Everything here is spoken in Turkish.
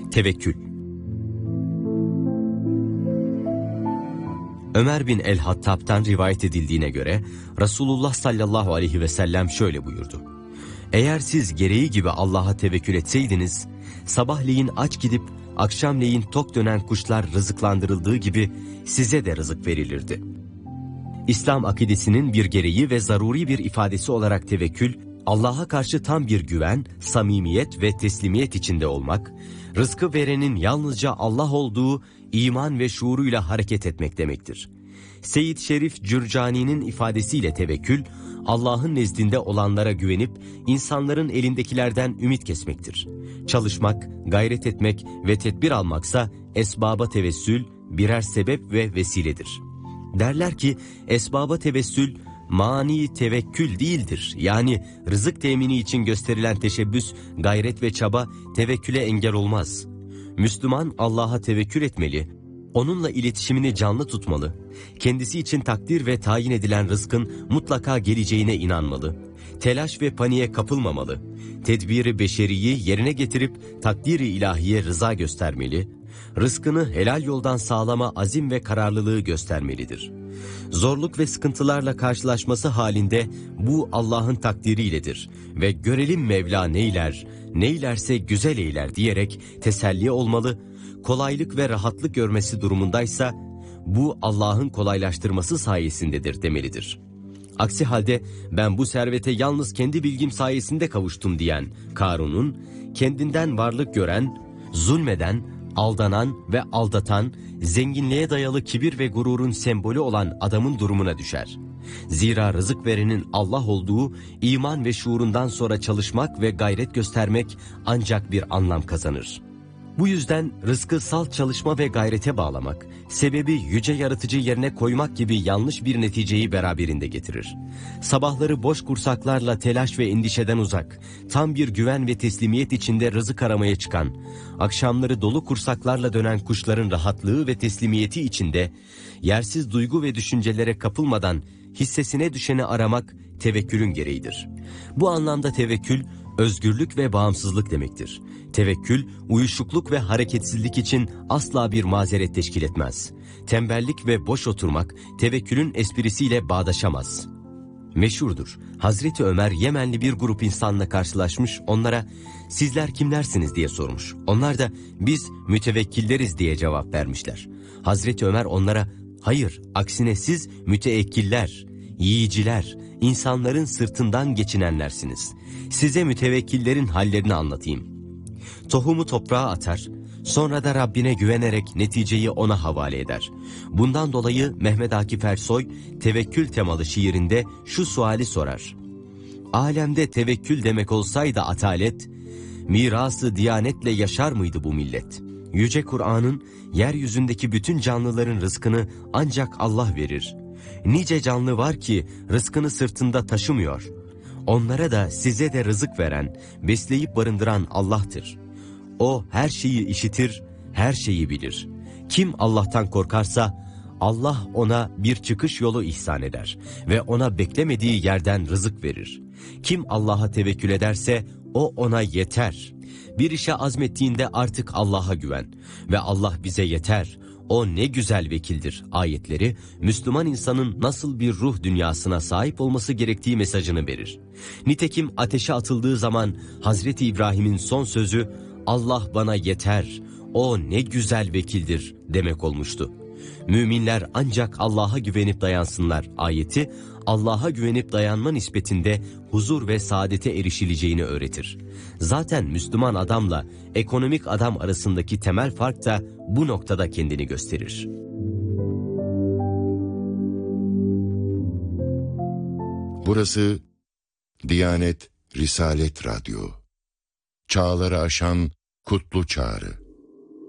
Tevekkül. Ömer bin el-Hattab'tan rivayet edildiğine göre Resulullah sallallahu aleyhi ve sellem şöyle buyurdu: Eğer siz gereği gibi Allah'a tevekkül etseydiniz, sabahleyin aç gidip akşamleyin tok dönen kuşlar rızıklandırıldığı gibi size de rızık verilirdi. İslam akidesinin bir gereği ve zaruri bir ifadesi olarak tevekkül, Allah'a karşı tam bir güven, samimiyet ve teslimiyet içinde olmak, rızkı verenin yalnızca Allah olduğu iman ve şuuruyla hareket etmek demektir. Seyyid Şerif Cürcani'nin ifadesiyle tevekkül, Allah'ın nezdinde olanlara güvenip insanların elindekilerden ümit kesmektir. Çalışmak, gayret etmek ve tedbir almaksa esbaba tevessül, birer sebep ve vesiledir. Derler ki esbaba tevessül, mani tevekkül değildir. Yani rızık temini için gösterilen teşebbüs, gayret ve çaba tevekküle engel olmaz. Müslüman Allah'a tevekkül etmeli, onunla iletişimini canlı tutmalı, kendisi için takdir ve tayin edilen rızkın mutlaka geleceğine inanmalı, telaş ve paniğe kapılmamalı, tedbiri beşeriyi yerine getirip takdiri ilahiye rıza göstermeli, rızkını helal yoldan sağlama azim ve kararlılığı göstermelidir. Zorluk ve sıkıntılarla karşılaşması halinde bu Allah'ın takdiriyledir ve görelim Mevla neyler, neylerse güzel eyler diyerek teselli olmalı, kolaylık ve rahatlık görmesi durumundaysa bu Allah'ın kolaylaştırması sayesindedir demelidir. Aksi halde ben bu servete yalnız kendi bilgim sayesinde kavuştum diyen Karun'un, kendinden varlık gören, zulmeden, aldanan ve aldatan, zenginliğe dayalı kibir ve gururun sembolü olan adamın durumuna düşer. Zira rızık verenin Allah olduğu iman ve şuurundan sonra çalışmak ve gayret göstermek ancak bir anlam kazanır. Bu yüzden rızkı salt çalışma ve gayrete bağlamak, sebebi yüce yaratıcı yerine koymak gibi yanlış bir neticeyi beraberinde getirir. Sabahları boş kursaklarla telaş ve endişeden uzak, tam bir güven ve teslimiyet içinde rızık aramaya çıkan, akşamları dolu kursaklarla dönen kuşların rahatlığı ve teslimiyeti içinde, yersiz duygu ve düşüncelere kapılmadan hissesine düşeni aramak tevekkülün gereğidir. Bu anlamda tevekkül, özgürlük ve bağımsızlık demektir. Tevekkül, uyuşukluk ve hareketsizlik için asla bir mazeret teşkil etmez. Tembellik ve boş oturmak, tevekkülün esprisiyle bağdaşamaz. Meşhurdur. Hazreti Ömer Yemenli bir grup insanla karşılaşmış, onlara "Sizler kimlersiniz?" diye sormuş. Onlar da "Biz mütevekkilleriz" diye cevap vermişler. Hazreti Ömer onlara "Hayır, aksine siz müteekkiller, yiyiciler, insanların sırtından geçinenlersiniz. Size mütevekkillerin hallerini anlatayım. Tohumu toprağa atar, sonra da Rabbine güvenerek neticeyi ona havale eder. Bundan dolayı Mehmet Akif Ersoy tevekkül temalı şiirinde şu suali sorar: Alemde tevekkül demek olsaydı atalet, mirası diyanetle yaşar mıydı bu millet? Yüce Kur'an'ın yeryüzündeki bütün canlıların rızkını ancak Allah verir. Nice canlı var ki rızkını sırtında taşımıyor. Onlara da size de rızık veren, besleyip barındıran Allah'tır. O her şeyi işitir, her şeyi bilir. Kim Allah'tan korkarsa Allah ona bir çıkış yolu ihsan eder ve ona beklemediği yerden rızık verir. Kim Allah'a tevekkül ederse o ona yeter. Bir işe azmettiğinde artık Allah'a güven ve Allah bize yeter. O ne güzel vekildir ayetleri, Müslüman insanın nasıl bir ruh dünyasına sahip olması gerektiği mesajını verir. Nitekim ateşe atıldığı zaman Hazreti İbrahim'in son sözü Allah bana yeter, o ne güzel vekildir demek olmuştu. Müminler ancak Allah'a güvenip dayansınlar ayeti, Allah'a güvenip dayanma nispetinde huzur ve saadete erişileceğini öğretir. Zaten Müslüman adamla ekonomik adam arasındaki temel fark da bu noktada kendini gösterir. Burası Diyanet Risalet Radyo. Çağları aşan kutlu çağrı.